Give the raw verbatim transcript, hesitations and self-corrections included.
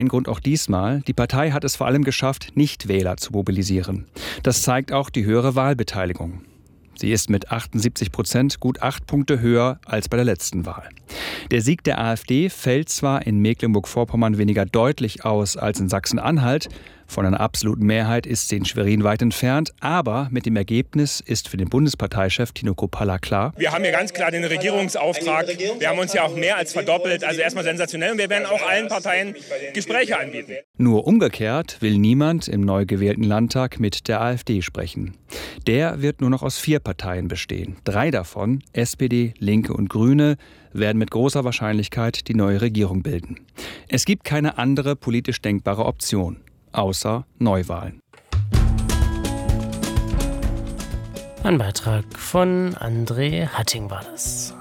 Ein Grund auch diesmal. Die Partei hat es vor allem geschafft, Nichtwähler zu mobilisieren. Das zeigt auch die höhere Wahlbeteiligung. Sie ist mit achtundsiebzig Prozent gut acht Punkte höher als bei der letzten Wahl. Der Sieg der AfD fällt zwar in Mecklenburg-Vorpommern weniger deutlich aus als in Sachsen-Anhalt. Von einer absoluten Mehrheit ist sie in Schwerin weit entfernt. Aber mit dem Ergebnis ist für den Bundesparteichef Tino Kruppalla klar: Wir haben hier ganz klar den Regierungsauftrag. Wir haben uns ja auch mehr als verdoppelt. Also erstmal sensationell. Und wir werden auch allen Parteien Gespräche anbieten. Nur umgekehrt will niemand im neu gewählten Landtag mit der AfD sprechen. Der wird nur noch aus vier Parteien bestehen. Drei davon, S P D, Linke und Grüne, werden mit großer Wahrscheinlichkeit die neue Regierung bilden. Es gibt keine andere politisch denkbare Option, außer Neuwahlen. Ein Beitrag von André Hatting war das.